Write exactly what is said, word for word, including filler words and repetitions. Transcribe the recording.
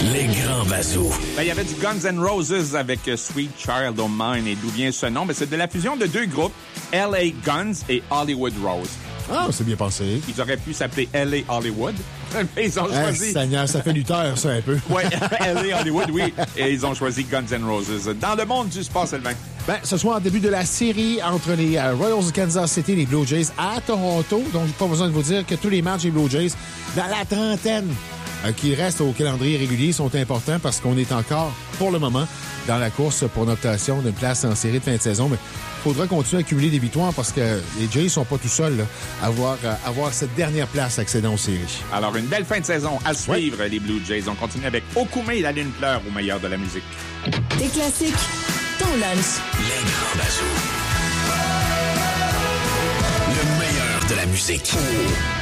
Les grands bazous. Ben, il y avait du Guns N' Roses avec uh, Sweet Child O' Mine. Et d'où vient ce nom? Ben, c'est de la fusion de deux groupes, L A Guns et Hollywood Rose. Ah, c'est bien pensé. Ils auraient pu s'appeler L A Hollywood, mais ils ont Ah, choisi... Seigneur, ça fait lutteur, ça, un peu. Oui, L A Hollywood, oui. Et ils ont choisi Guns N' Roses. Dans le monde du sport, Sylvain. Ben, ce soir, début de la série entre les uh, Royals de Kansas City et les Blue Jays à Toronto. Donc, j'ai pas besoin de vous dire que tous les matchs des Blue Jays, dans la trentaine euh, qui restent au calendrier régulier, sont importants parce qu'on est encore, pour le moment, dans la course pour l'obtention d'une place en série de fin de saison. Mais il faudra continuer à cumuler des victoires parce que les Jays sont pas tout seuls là, à avoir, euh, avoir cette dernière place accédant aux séries. Alors, une belle fin de saison à suivre, oui. Les Blue Jays. On continue avec Okume et la lune pleure au meilleur de la musique. Des classiques, ton lunch. Les grands bazous. Le meilleur de la musique.